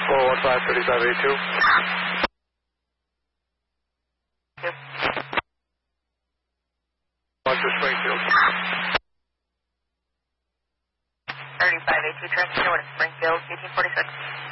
415, 3582. Yep. On to Springfield. 3582, transfer to Springfield, 1846.